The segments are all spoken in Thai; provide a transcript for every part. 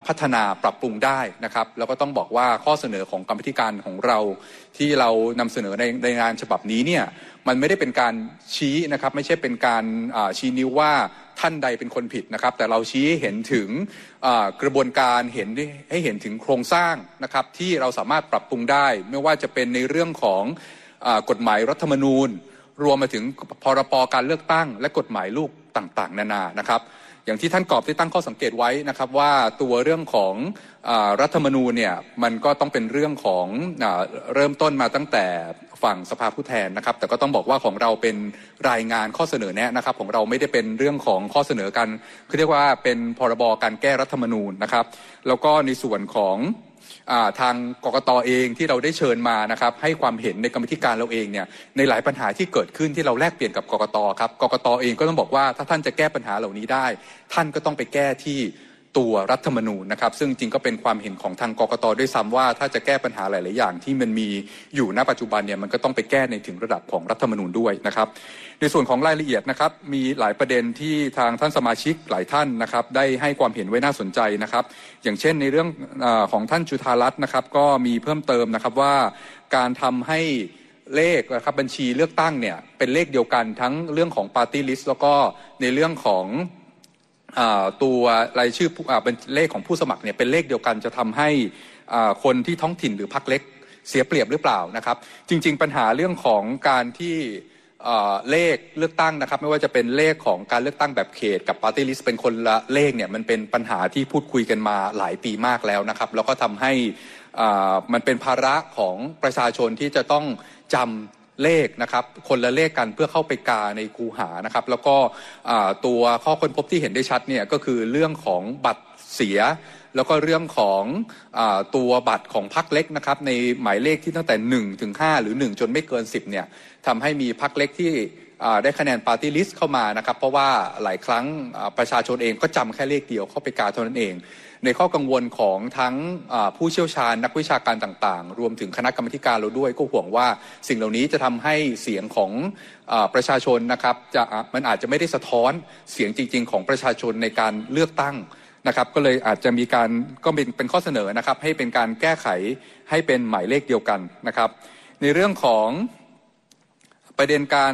พัฒนาปรับปรุงได้นะครับแล้วก็ต้องบอกว่าข้อเสนอของกรรมาธิการของเราที่เรานำเสนอในงานฉบับนี้เนี่ยมันไม่ได้เป็นการชี้นะครับไม่ใช่เป็นการชี้นิ้วว่าท่านใดเป็นคนผิดนะครับแต่เราชี้ให้เห็นถึงกระบวนการให้เห็นถึงโครงสร้างนะครับที่เราสามารถปรับปรุงได้ไม่ว่าจะเป็นในเรื่องของกฎหมายรัฐธรรมนูญรวมมาถึงพรบการเลือกตั้งและกฎหมายลูกต่างๆนานานะครับอย่างที่ท่านกอบได้ตั้งข้อสังเกตไว้นะครับว่าตัวเรื่องของรัฐธรรมนูญเนี่ยมันก็ต้องเป็นเรื่องของเริ่มต้นมาตั้งแต่ฝั่งสภาผู้แทนนะครับแต่ก็ต้องบอกว่าของเราเป็นรายงานข้อเสนอแนะนะครับของเราไม่ได้เป็นเรื่องของข้อเสนอกันคือเรียกว่าเป็นพรบการแก้รัฐธรรมนูญนะครับแล้วก็ในส่วนของทางกกต.เองที่เราได้เชิญมานะครับให้ความเห็นในกรรมธิการเราเองเนี่ยในหลายปัญหาที่เกิดขึ้นที่เราแลกเปลี่ยนกับกกต.ครับกกต.เองก็ต้องบอกว่าถ้าท่านจะแก้ปัญหาเหล่านี้ได้ท่านก็ต้องไปแก้ที่ตัวรัฐธรรมนูญนะครับซึ่งจริงก็เป็นความเห็นของทางกกต.ด้วยซ้ำว่าถ้าจะแก้ปัญหาหลายๆอย่างที่มันมีอยู่ณปัจจุบันเนี่ยมันก็ต้องไปแก้ในถึงระดับของรัฐธรรมนูญด้วยนะครับในส่วนของรายละเอียดนะครับมีหลายประเด็นที่ทางท่านสมาชิกหลายท่านนะครับได้ให้ความเห็นไว้น่าสนใจนะครับอย่างเช่นในเรื่องของท่านจุฑารัตน์นะครับก็มีเพิ่มเติมนะครับว่าการทำให้เลขนะครับบัญชีเลือกตั้งเนี่ยเป็นเลขเดียวกันทั้งเรื่องของ Party List แล้วก็ในเรื่องของตัวรายชื่อเป็นเลขของผู้สมัครเนี่ยเป็นเลขเดียวกันจะทำให้คนที่ท้องถิ่นหรือพรรคเล็กเสียเปรียบหรือเปล่านะครับจริงๆปัญหาเรื่องของการที่เลขเลือกตั้งนะครับไม่ว่าจะเป็นเลขของการเลือกตั้งแบบเขตกับ Party List เป็นคนละเลขเนี่ยมันเป็นปัญหาที่พูดคุยกันมาหลายปีมากแล้วนะครับแล้วก็ทำให้มันเป็นภาระของประชาชนที่จะต้องจำเลขนะครับคนละเลขกันเพื่อเข้าไปกาในคูหานะครับแล้วก็ตัวข้อค้นพบที่เห็นได้ชัดเนี่ยก็คือเรื่องของบัตรเสียแล้วก็เรื่องของตัวบัตรของพรรคเล็กนะครับในหมายเลขที่ตั้งแต่1ถึง5หรือ1จนไม่เกิน10เนี่ยทำให้มีพรรคเล็กที่ได้คะแนน Party List เข้ามานะครับเพราะว่าหลายครั้งประชาชนเองก็จำแค่เลขเดียวเข้าไปกาเท่านั้นเองในข้อกังวลของทั้งผู้เชี่ยวชาญนักวิชาการต่างๆรวมถึงคณะกรรมการเราด้วยก็ห่วงว่าสิ่งเหล่านี้จะทำให้เสียงของประชาชนนะครับมันอาจจะไม่ได้สะท้อนเสียงจริงๆของประชาชนในการเลือกตั้งนะครับก็เลยอาจจะมีการก็เป็นข้อเสนอนะครับให้เป็นการแก้ไขให้เป็นหมายเลขเดียวกันนะครับในเรื่องของประเด็นการ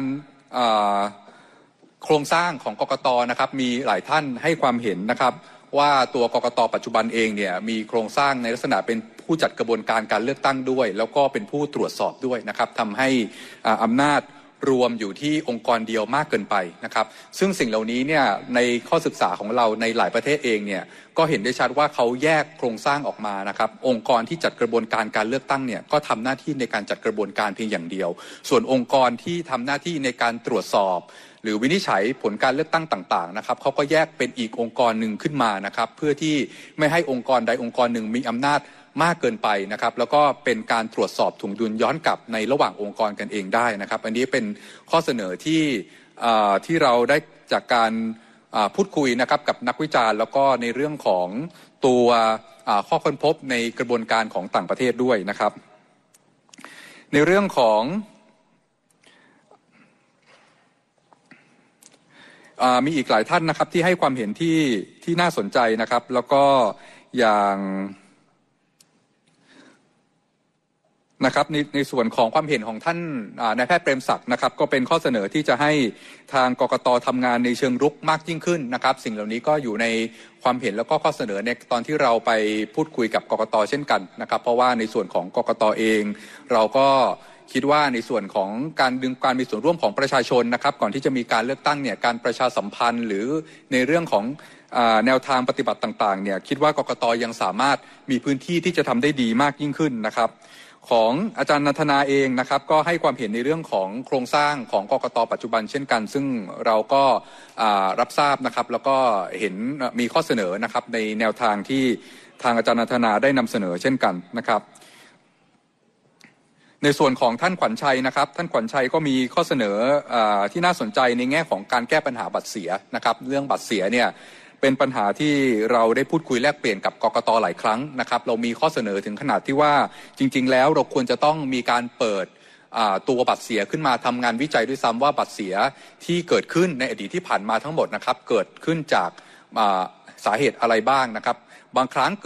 โครงสร้างของกกต.นะครับมีหลายท่านให้ความเห็นนะครับว่าตัวกกต.ปัจจุบันเองเนี่ยมีโครงสร้างในลักษณะเป็นผู้จัดกระบวนการเลือกตั้งด้วยแล้วก็เป็นผู้ตรวจสอบด้วยนะครับทำให้อำนาจรวมอยู่ที่องค์กรเดียวมากเกินไปนะครับซึ่งสิ่งเหล่านี้เนี่ยในข้อศึกษาของเราในหลายประเทศเองเนี่ยก็เห็นได้ชัดว่าเขาแยกโครงสร้างออกมานะครับองค์กรที่จัดกระบวนการเลือกตั้งเนี่ยก็ทำหน้าที่ในการจัดกระบวนการเพียงอย่างเดียวส่วนองค์กรที่ทำหน้าที่ในการตรวจสอบหรือวินิจฉัยผลการเลือกตั้งต่างๆนะครับเขาก็แยกเป็นอีกองค์กรหนึ่งขึ้นมานะครับเพื่อที่ไม่ให้องค์กรใดองค์กรหนึ่งมีอำนาจมากเกินไปนะครับแล้วก็เป็นการตรวจสอบถ่วงดุลย้อนกลับในระหว่างองค์กรกันเองได้นะครับอันนี้เป็นข้อเสนอที่เราได้จากการพูดคุยนะครับกับนักวิจารณ์แล้วก็ในเรื่องของตัวข้อค้นพบในกระบวนการของต่างประเทศด้วยนะครับในเรื่องของมีอีกหลายท่านนะครับที่ให้ความเห็นที่น่าสนใจนะครับแล้วก็อย่างนะครับในส่วนของความเห็นของท่านนายแพทย์เปรมศักดิ์นะครับก็เป็นข้อเสนอที่จะให้ทางกกต.ทำงานในเชิงรุกมากยิ่งขึ้นนะครับสิ่งเหล่านี้ก็อยู่ในความเห็นแล้วก็ข้อเสนอในตอนที่เราไปพูดคุยกับกกต.เช่นกันนะครับเพราะว่าในส่วนของกกต.เองเราก็คิดว่าในส่วนของการดึงการมีส่วนร่วมของประชาชนนะครับก่อนที่จะมีการเลือกตั้งเนี่ยการประชาสัมพันธ์หรือในเรื่องของแนวทางปฏิบัติต่างๆเนี่ยคิดว่ากกต.ยังสามารถมีพื้นที่ที่จะทำได้ดีมากยิ่งขึ้นนะครับของอาจารย์นันทนาเองนะครับก็ให้ความเห็นในเรื่องของโครงสร้างของกกต.ปัจจุบันเช่นกันซึ่งเราก็รับทราบนะครับแล้วก็เห็นมีข้อเสนอนะครับในแนวทางที่ทางอาจารย์นันทนาได้นำเสนอเช่นกันนะครับในส่วนของท่านขวัญชัยนะครับท่านขวัญชัยก็มีข้อเสนอที่น่าสนใจในแง่ของการแก้ปัญหาบัตรเสียนะครับเรื่องบัตรเสียเนี่ยเป็นปัญหาที่เราได้พูดคุยแลกเปลี่ยนกับกกต.หลายครั้งนะครับเรามีข้อเสนอถึงขนาดที่ว่าจริงๆแล้วเราควรจะต้องมีการเปิดตัวบัตรเสียขึ้นมาทำงานวิจัยด้วยซ้ำว่าบัตรเสียที่เกิดขึ้นในอดีตที่ผ่านมาทั้งหมดนะครับเกิดขึ้นจากสาเหตุอะไรบ้างนะครับบางครั้ง